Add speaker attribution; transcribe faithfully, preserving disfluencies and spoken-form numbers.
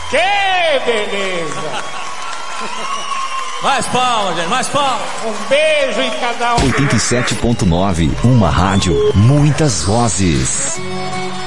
Speaker 1: Que beleza!
Speaker 2: Mais palmas, gente, mais palmas.
Speaker 1: Um beijo em cada um.
Speaker 3: oitenta e sete ponto nove, uma rádio, muitas vozes.